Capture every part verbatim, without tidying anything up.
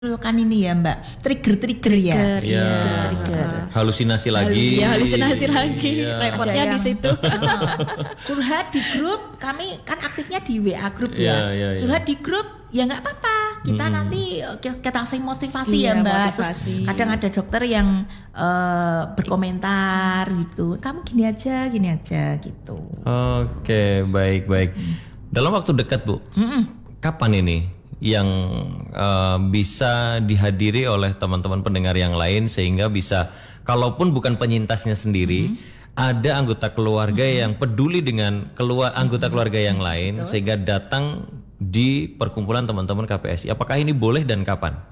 kan ini ya Mbak, trigger-trigger ya. Trigger, ya. ya. Trigger. Halusinasi lagi. Ya, halusinasi lagi. Iya. Repotnya di situ. Curhat di grup, kami kan aktifnya di W A grup Iya, ya. iya, iya. Curhat di grup ya nggak apa-apa. Kita Hmm. nanti kita kasih motivasi Iya, ya Mbak. motivasi. Terus kadang ada dokter yang eh, berkomentar gitu. Kamu gini aja, gini aja gitu. Oke, baik baik. Dalam waktu dekat Bu, Mm-mm. kapan ini yang uh, bisa dihadiri oleh teman-teman pendengar yang lain sehingga bisa, kalaupun bukan penyintasnya sendiri, mm-hmm. ada anggota keluarga mm-hmm. yang peduli dengan keluar anggota mm-hmm. keluarga yang lain, betul. Sehingga datang di perkumpulan teman-teman K P S I. Apakah ini boleh dan kapan?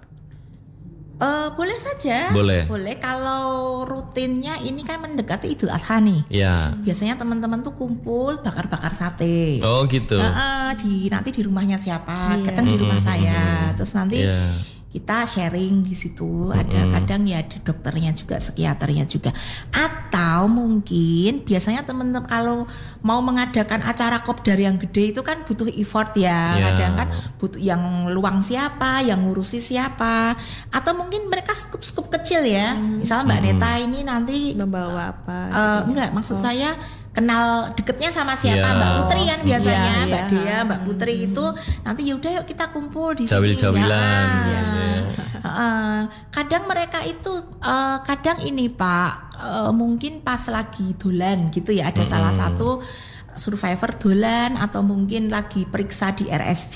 Uh, boleh saja. Boleh. Boleh kalau rutinnya ini kan mendekati Idul Adha nih. Ya. Biasanya teman-teman tuh kumpul bakar-bakar sate. Oh gitu. Nah, di nanti di rumahnya siapa? Iya. Kadang di rumah Mm-hmm. saya. Terus nanti Yeah. kita sharing di situ. Ada Mm-hmm. kadang ya ada dokternya juga, psikiaternya juga. Atau mungkin biasanya teman-teman kalau mau mengadakan acara kopdar yang gede itu kan butuh effort ya. Yeah. Kadang kan butuh yang luang siapa, yang ngurusi siapa. Atau mungkin mereka skup-skup kecil ya. Hmm. Misalnya Mbak Mm-hmm. Neta ini nanti Membawa apa? Uh, gitu. enggak, maksud Oh. saya kenal deketnya sama siapa, Ya. Mbak Putri kan biasanya, Ya, Mbak ya. Dea, Mbak Putri itu nanti yaudah yuk kita kumpul di sini. Jawil-jawilan Ya. gitu ya. Uh, kadang mereka itu uh, kadang ini Pak, uh, mungkin pas lagi dolan gitu ya, ada Mm-mm. salah satu survivor dolan atau mungkin lagi periksa di R S J,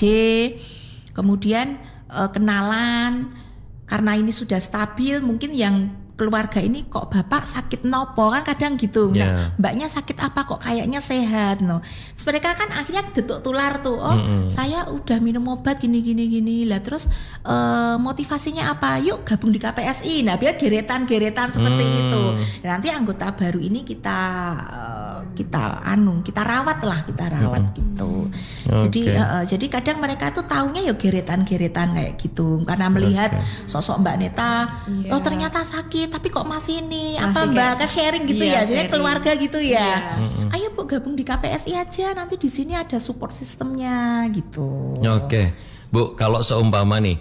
kemudian uh, kenalan karena ini sudah stabil, mungkin yang keluarga ini kok bapak sakit nopo kan kadang gitu, Yeah. Mbak, mbaknya sakit apa kok kayaknya sehat no. Terus mereka kan akhirnya detuk tular tuh, oh Mm-mm. saya udah minum obat gini gini gini lah, terus uh, motivasinya apa? Yuk gabung di K P S I. Nah biar geretan-geretan seperti Hmm. itu. Dan nanti anggota baru ini kita uh, kita anu kita rawat lah, kita rawat Mm-mm. gitu. Oke. Jadi uh, uh, jadi kadang mereka tuh taunya ya geretan-geretan kayak gitu karena melihat Oke. sosok Mbak Neta, Iya. oh ternyata sakit tapi kok masih ini Masih apa Mbak kayak- kan sharing gitu iya, ya, jadi sharing. keluarga gitu ya. Iya. Mm-mm. Ayo Bu gabung di K P S I aja, nanti di sini ada support sistemnya gitu. Oke, Bu, kalau seumpama nih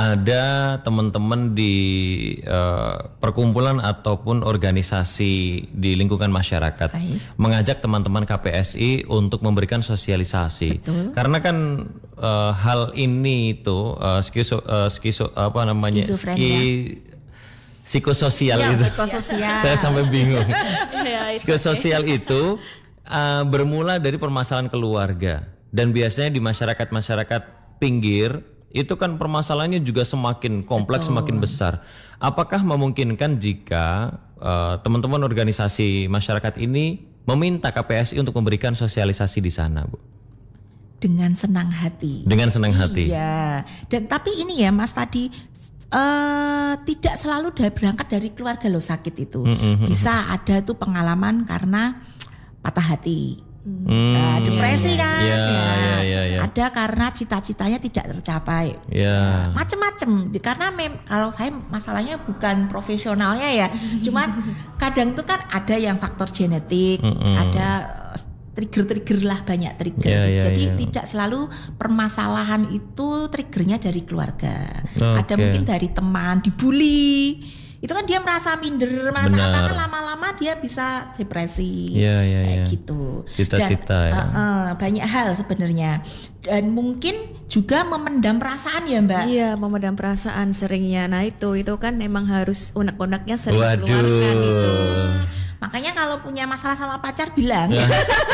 ada teman-teman di eh, perkumpulan ataupun organisasi di lingkungan masyarakat Baik. mengajak teman-teman K P S I untuk memberikan sosialisasi. Betul. Karena kan eh, hal ini itu eh, skiso, eh, skiso apa namanya Skizofrenia. ski- psikososial Ya, itu. psikososial. Saya sampai bingung. Ya, it's Psikososial itu uh, bermula dari permasalahan keluarga, dan biasanya di masyarakat-masyarakat pinggir itu kan permasalahannya juga semakin kompleks, Betul. semakin besar. Apakah memungkinkan jika uh, teman-teman organisasi masyarakat ini meminta K P S I untuk memberikan sosialisasi di sana, Bu? Dengan senang hati. Dengan senang hati. Iya. Dan tapi ini ya Mas tadi eh tidak selalu dari berangkat dari keluarga lo sakit itu. Mm-mm. Bisa ada tuh pengalaman karena patah hati. Hmm, Nah, depresi kan. Iya, Ya. iya, iya, iya. Ada karena cita-citanya tidak tercapai. Ya. Macem-macem. Di- Karena mem- kalau saya masalahnya bukan profesionalnya ya. Cuman kadang tuh kan ada yang faktor genetik, Mm-mm. ada eh, trigger-trigger lah, banyak trigger. Iya, iya, Jadi iya. tidak selalu permasalahan itu triggernya dari keluarga. Oke. Ada mungkin dari teman, dibully. Itu kan dia merasa minder, merasa Benar. apa kan lama-lama dia bisa depresi. Iya, iya, Kayak iya. gitu. Cita-cita Dan, ya. eh, eh, banyak hal sebenarnya. Dan mungkin juga memendam perasaan ya Mbak. Iya, memendam perasaan seringnya. Nah itu, itu kan memang harus unek-uneknya sering Waduh. keluarkan itu. Makanya kalau punya masalah sama pacar bilang. Ya.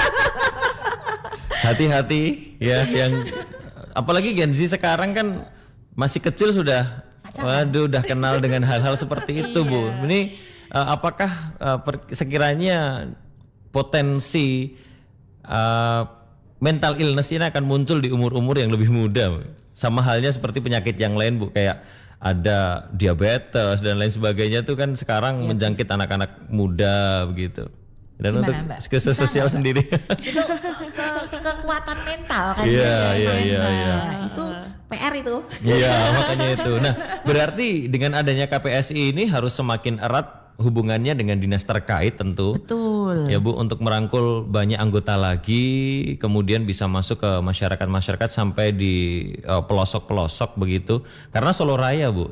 Hati-hati ya, yang apalagi Gen Z sekarang kan masih kecil sudah, waduh, udah kenal dengan hal-hal seperti itu, Bu. Ini uh, apakah uh, per- sekiranya potensi uh, mental illness ini akan muncul di umur-umur yang lebih muda, Bu? Sama halnya seperti penyakit yang lain, Bu, kayak ada diabetes dan lain sebagainya tuh kan sekarang menjangkit anak-anak muda begitu. Dan Gimana, untuk Mbak? skills Bisa sosial nggak, Mbak? sendiri. Itu ke- kekuatan mental kan. Iya, ya, iya, kan? iya, Nah, iya. Itu P R itu. Iya, makanya itu. Nah, berarti dengan adanya K P S I ini harus semakin erat hubungannya dengan dinas terkait tentu. Betul. Ya Bu, untuk merangkul banyak anggota lagi, kemudian bisa masuk ke masyarakat-masyarakat sampai di uh, pelosok-pelosok begitu. Karena Solo Raya Bu,